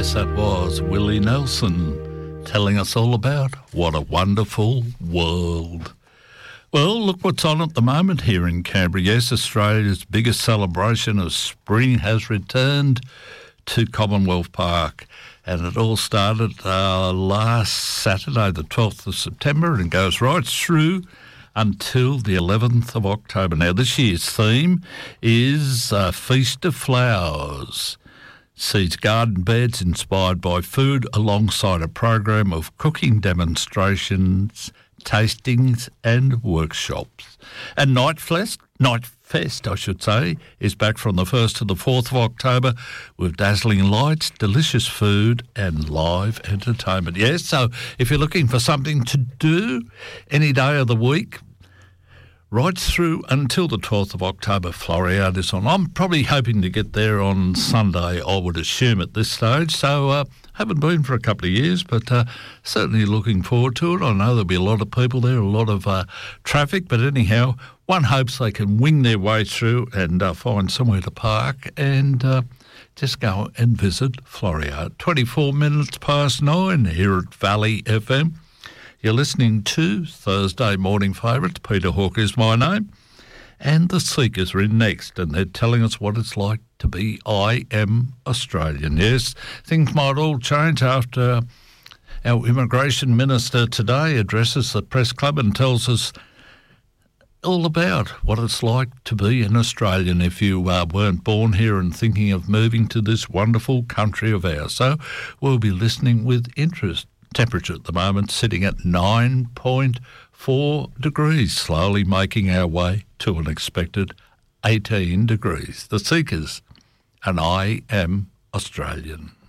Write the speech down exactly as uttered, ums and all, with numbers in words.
Yes, that was Willie Nelson telling us all about what a wonderful world. Well, look what's on at the moment here in Canberra. Yes, Australia's biggest celebration of spring has returned to Commonwealth Park, and it all started uh, last Saturday, the twelfth of September, and goes right through until the eleventh of October. Now, this year's theme is uh, Feast of Flowers. Sees garden beds inspired by food alongside a program of cooking demonstrations, tastings and workshops. And Night Fest, Night Fest, I should say, is back from the first to the fourth of October with dazzling lights, delicious food and live entertainment. Yes, so if you're looking for something to do any day of the week, right through until the twelfth of October, Floriade is on. I'm probably hoping to get there on Sunday, I would assume, at this stage. So, uh, haven't been for a couple of years, but uh, certainly looking forward to it. I know there'll be a lot of people there, a lot of uh, traffic, but anyhow, one hopes they can wing their way through and uh, find somewhere to park and uh, just go and visit Floriade. twenty-four minutes past nine here at Valley F M. You're listening to Thursday Morning Favourites. Peter Hawke is my name. And the Seekers are in next, and they're telling us what it's like to be I Am Australian. Yes, things might all change after our Immigration Minister today addresses the press club and tells us all about what it's like to be an Australian if you uh, weren't born here and thinking of moving to this wonderful country of ours. So we'll be listening with interest. Temperature at the moment sitting at nine point four degrees, slowly making our way to an expected eighteen degrees. The Seekers, and I Am Australian.